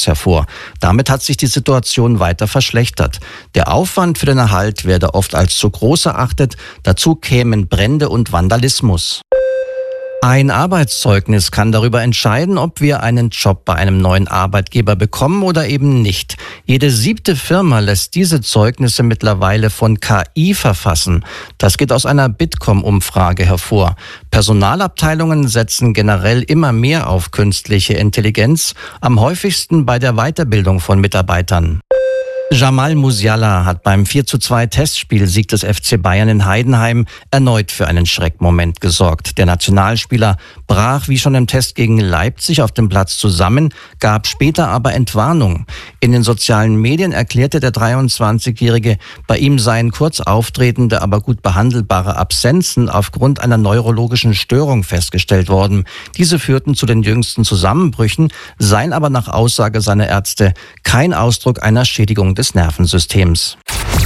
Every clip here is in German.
Parks hervor. Damit hat sich die Situation weiter verschlechtert. Der Aufwand für den Erhalt werde oft als zu groß erachtet. Dazu kämen Brände und Vandalismus. Ein Arbeitszeugnis kann darüber entscheiden, ob wir einen Job bei einem neuen Arbeitgeber bekommen oder eben nicht. Jede 7. Firma lässt diese Zeugnisse mittlerweile von KI verfassen. Das geht aus einer Bitkom-Umfrage hervor. Personalabteilungen setzen generell immer mehr auf künstliche Intelligenz, am häufigsten bei der Weiterbildung von Mitarbeitern. Jamal Musiala hat beim 4:2 Testspielsieg des FC Bayern in Heidenheim erneut für einen Schreckmoment gesorgt. Der Nationalspieler brach wie schon im Test gegen Leipzig auf dem Platz zusammen, gab später aber Entwarnung. In den sozialen Medien erklärte der 23-Jährige, bei ihm seien kurz auftretende, aber gut behandelbare Absenzen aufgrund einer neurologischen Störung festgestellt worden. Diese führten zu den jüngsten Zusammenbrüchen, seien aber nach Aussage seiner Ärzte kein Ausdruck einer Schädigung des Nervensystems.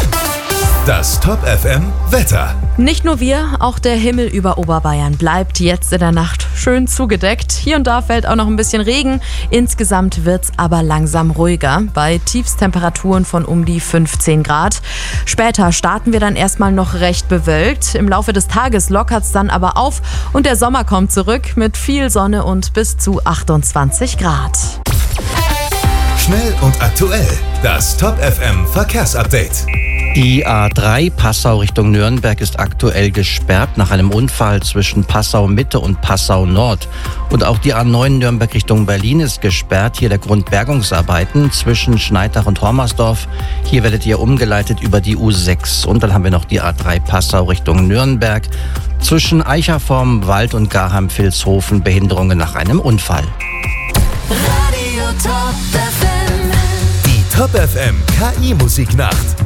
Das Top FM Wetter. Nicht nur wir, auch der Himmel über Oberbayern bleibt jetzt in der Nacht schön zugedeckt. Hier und da fällt auch noch ein bisschen Regen. Insgesamt wird's aber langsam ruhiger bei Tiefstemperaturen von um die 15 Grad. Später starten wir dann erstmal noch recht bewölkt. Im Laufe des Tages lockert's dann aber auf und der Sommer kommt zurück mit viel Sonne und bis zu 28 Grad. Schnell und aktuell. Das Top FM Verkehrsupdate. Die A3 Passau Richtung Nürnberg ist aktuell gesperrt nach einem Unfall zwischen Passau Mitte und Passau Nord. Und auch die A9 Nürnberg Richtung Berlin ist gesperrt. Hier der Grund Bergungsarbeiten zwischen Schneidach und Hormersdorf. Hier werdet ihr umgeleitet über die U6. Und dann haben wir noch die A3 Passau Richtung Nürnberg. Zwischen Eicherform, Wald und Garheim-Vilshofen Behinderungen nach einem Unfall. Die Top FM KI Musiknacht.